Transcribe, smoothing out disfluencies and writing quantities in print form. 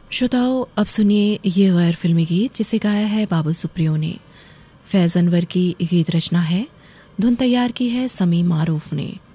श्रोताओं, अब सुनिए ये गैर फिल्मी गीत जिसे गाया है बाबुल सुप्रियो ने। फैज़ अनवर की गीत रचना है, धुन तैयार की है समी मारूफ ने।